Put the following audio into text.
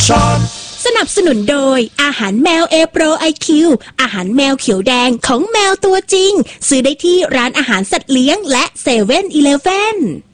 ช็อปสนับสนุนโดยอาหารแมวเอโปรไอคิวอาหารแมวเขียวแดงของแมวตัวจริงซื้อได้ที่ร้านอาหารสัตว์เลี้ยงและ7-Eleven